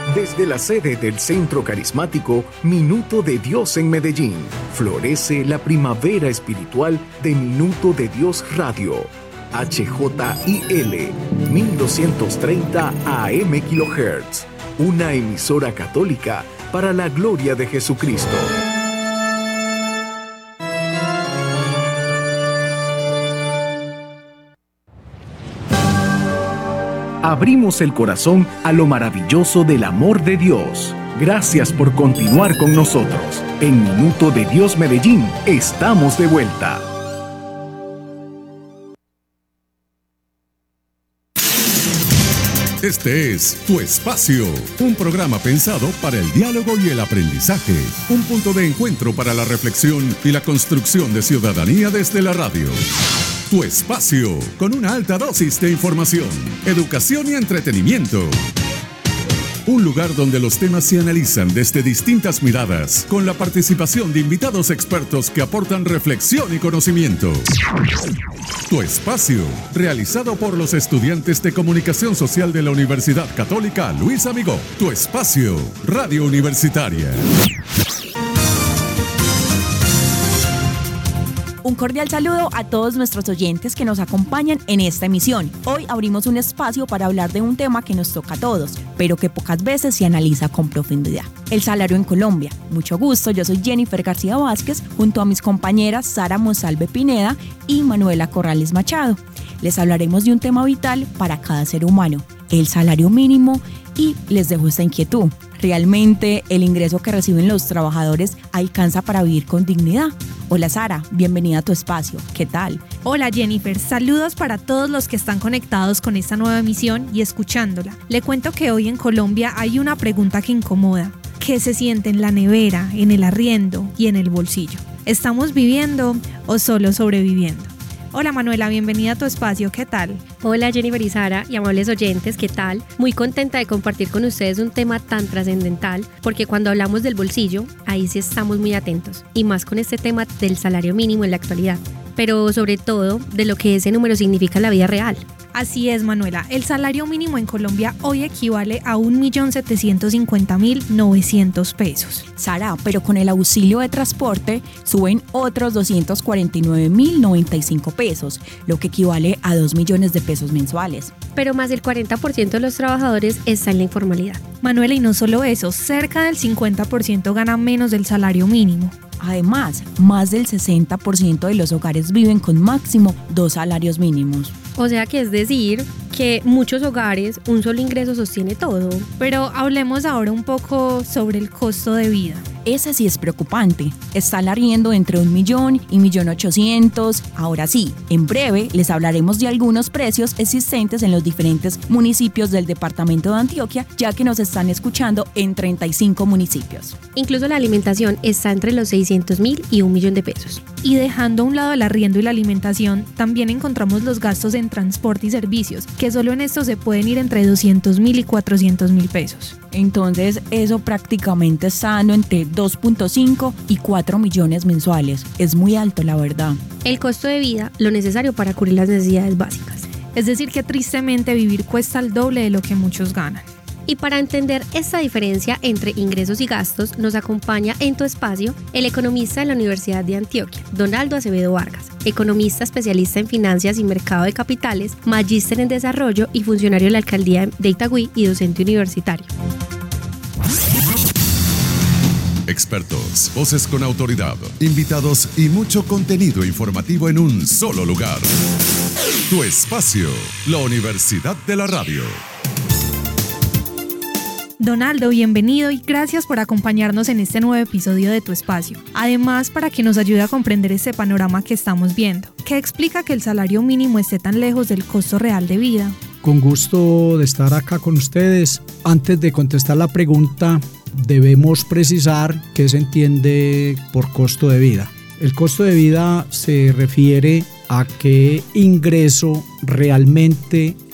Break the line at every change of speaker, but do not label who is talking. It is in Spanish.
Desde la sede del Centro Carismático Minuto de Dios en Medellín, florece la primavera espiritual de Minuto de Dios Radio. HJIL 1230 AM kHz, una emisora católica para la gloria de Jesucristo. Abrimos el corazón a lo maravilloso del amor de Dios. Gracias por continuar con nosotros. En Minuto de Dios Medellín, estamos de vuelta.
Este es Tu Espacio, un programa pensado para el diálogo y el aprendizaje, un punto de encuentro para la reflexión y la construcción de ciudadanía desde la radio. Tu Espacio, con una alta dosis de información, educación y entretenimiento. Un lugar donde los temas se analizan desde distintas miradas, con la participación de invitados expertos que aportan reflexión y conocimiento. Tu Espacio, realizado por los estudiantes de Comunicación Social de la Universidad Católica Luis Amigó. Tu Espacio, Radio Universitaria.
Un cordial saludo a todos nuestros oyentes que nos acompañan en esta emisión. Hoy abrimos un espacio para hablar de un tema que nos toca a todos, pero que pocas veces se analiza con profundidad: el salario en Colombia. Mucho gusto, yo soy Jennifer García Vázquez, junto a mis compañeras Sara Monsalve Pineda y Manuela Corrales Machado. Les hablaremos de un tema vital para cada ser humano, el salario mínimo, y les dejo esta inquietud. ¿Realmente el ingreso que reciben los trabajadores alcanza para vivir con dignidad? Hola Sara, bienvenida a Tu Espacio. ¿Qué tal?
Hola Jennifer, saludos para todos los que están conectados con esta nueva emisión y escuchándola. Le cuento que hoy en Colombia hay una pregunta que incomoda. ¿Qué se siente en la nevera, en el arriendo y en el bolsillo? ¿Estamos viviendo o solo sobreviviendo? Hola Manuela, bienvenida a Tu Espacio, ¿qué tal?
Hola Jennifer y Sara y amables oyentes, ¿qué tal? Muy contenta de compartir con ustedes un tema tan trascendental, porque cuando hablamos del bolsillo, ahí sí estamos muy atentos, y más con este tema del salario mínimo en la actualidad, pero sobre todo de lo que ese número significa en la vida real.
Así es, Manuela, el salario mínimo en Colombia hoy equivale a 1.750.900 pesos.
Sara, pero con el auxilio de transporte suben otros 249.095 pesos, lo que equivale a 2 millones de pesos mensuales.
Pero más del 40% de los trabajadores está en la informalidad.
Manuela, y no solo eso, cerca del 50% gana menos del salario mínimo.
Además, más del 60% de los hogares viven con máximo 2 salarios mínimos.
O sea que es decir que muchos hogares un solo ingreso sostiene todo.
Pero hablemos ahora un poco sobre el costo de vida.
Ese sí es preocupante. Está el arriendo entre 1 millón y 1.800.000. Ahora sí, en breve les hablaremos de algunos precios existentes en los diferentes municipios del departamento de Antioquia, ya que nos están escuchando en 35 municipios.
Incluso la alimentación está entre los 600.000 y 1 millón de pesos.
Y dejando a un lado el arriendo y la alimentación, también encontramos los gastos en transporte y servicios, que solo en esto se pueden ir entre 200.000 y 400.000 pesos.
Entonces, eso prácticamente está dando entre 2.5 y 4 millones mensuales. Es muy alto, la verdad.
El costo de vida, lo necesario para cubrir las necesidades básicas.
Es decir que tristemente vivir cuesta el doble de lo que muchos ganan.
Y para entender esta diferencia entre ingresos y gastos, nos acompaña en Tu Espacio el economista de la Universidad de Antioquia, Donaldo Acevedo Vargas, economista especialista en finanzas y mercado de capitales, magíster en desarrollo y funcionario de la alcaldía de Itagüí y docente universitario.
Expertos, voces con autoridad, invitados y mucho contenido informativo en un solo lugar. Tu Espacio, la Universidad de la Radio.
Donaldo, bienvenido y gracias por acompañarnos en este nuevo episodio de Tu Espacio. Además, para que nos ayude a comprender este panorama que estamos viendo. ¿Qué explica que el salario mínimo esté tan lejos del costo real de vida?
Con gusto de estar acá con ustedes. Antes de contestar la pregunta, debemos precisar qué se entiende por costo de vida. El costo de vida se refiere a qué ingreso realmente